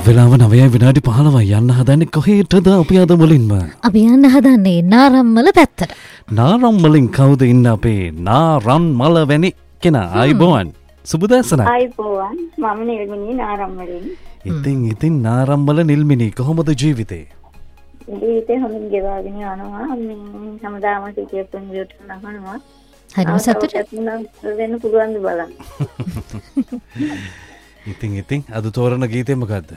වෙලාව 9:15 යන්න හදන්නේ කොහෙටද අපි අද මුලින්ම? අපි යන්න හදන්නේ නාරම්මල පැත්තට. නාරම්මලින් කවුද ඉන්න අපේ නාරම්මල වැනි කෙනා? ආයිබෝවන්. සුබදැසන. ආයිබෝවන්. මම නිල්මිනී නාරම්මලින්. ඉතින් නාරම්මල නිල්මිනී කොහොමද ජීවිතේ? ජීවිතේ හොඳින් ගෙවාගෙන යනවා. මේ හැමදාම සිටියපන් විදියට නහනවා. හරිම සතුට. වෙන්න පුළුවන් ද බලන්න. ඉතින් අද තෝරන ගීතේ මොකද්ද?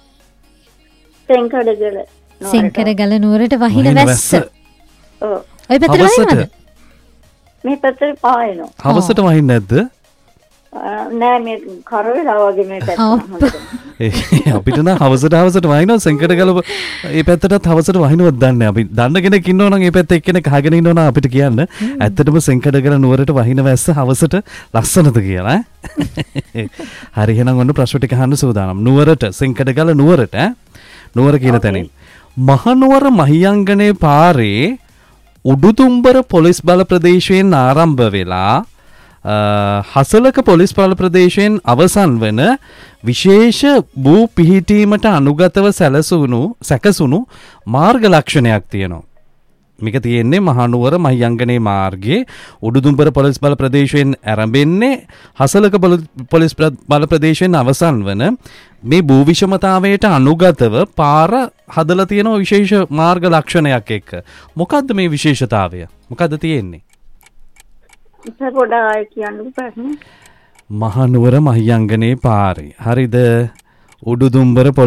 සෙන්කරගල නුවරට වහින වැස්ස. ඔව්. ඔය පැත්තට වහිනවද? මේ පැත්තට පායනවා. හවසට වහින්නේ නැද්ද? නෑ මේ කරවලා වගේ මේ පැත්තට. අපිට නම් හවසට වහිනවා සෙන්කරගල ඒ පැත්තටත් හවසට වහිනවද දන්නේ අපි දන්න කෙනෙක් ඉන්නව නම් ඒ පැත්තේ එක්කෙනෙක් අහගෙන ඉන්නව නම් අපිට කියන්න. ඇත්තටම සෙන්කරගල නුවරට වහින වැස්ස හවසට ලස්සනද කියලා හරි එහෙනම් ඔන්න ප්‍රශ්න ටික අහන්න සූදානම්. නුවරට සෙන්කරගල නුවරට නුවර කියන තැනින් මහනුවර මහියංගනේ පාරේ උඩුතුම්බර පොලිස් බල ප්‍රදේශයෙන් ආරම්භ වෙලා හසලක පොලිස් බල ප්‍රදේශයෙන් අවසන් වන විශේෂ භූ පිහිටීමට අනුගතව සැකසුණු මාර්ග ලක්ෂණයක් තියෙනවා. මේක තියෙන්නේ මහනුවර මහියංගනේ මාර්ගයේ උඩුදුම්බර පොලිස් බල ප්‍රදේශයෙන් ආරම්භෙන්නේ හසලක පොලිස් බල ප්‍රදේශයෙන් අවසන් වන මේ භූ විෂමතාවයට අනුගතව පාර හදලා තියෙන විශේෂ මාර්ග ලක්ෂණයක් එක්ක. මොකද්ද මේ විශේෂතාවය? මොකද්ද තියෙන්නේ? මහනුවර මහියංගනේ පාරේ. හරිද? උඩුදුම්බර